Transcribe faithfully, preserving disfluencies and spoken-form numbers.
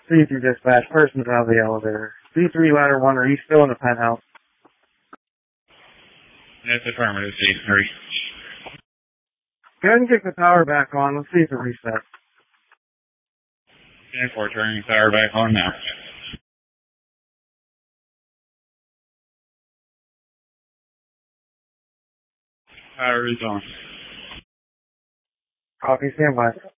C three dispatch, person's out of the elevator. C three ladder one, are you still in the penthouse? That's affirmative, C three. Go ahead and kick the power back on. Let's see if it resets. ten four, turning the power back on now. Power is on. Copy, stand by.